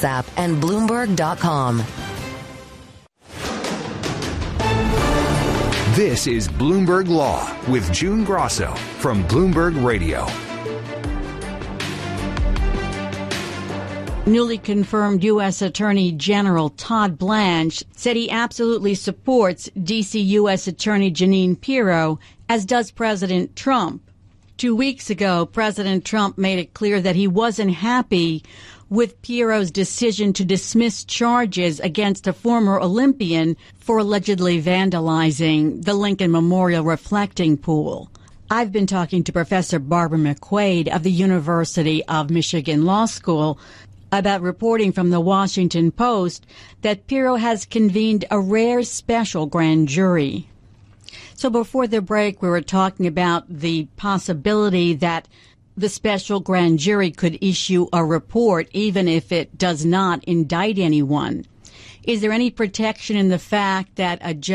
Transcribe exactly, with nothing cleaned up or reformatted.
app and Bloomberg dot com. This is Bloomberg Law with June Grosso from Bloomberg Radio. Newly confirmed U S. Attorney General Todd Blanche said he absolutely supports D C U S. Attorney Jeanine Pirro, as does President Trump. Two weeks ago, President Trump made it clear that he wasn't happy with Pirro's decision to dismiss charges against a former Olympian for allegedly vandalizing the Lincoln Memorial reflecting pool. I've been talking to Professor Barbara McQuaid of the University of Michigan Law School about reporting from the Washington Post that Pirro has convened a rare special grand jury. So before the break, we were talking about the possibility that the special grand jury could issue a report even if it does not indict anyone. Is there any protection in the fact that a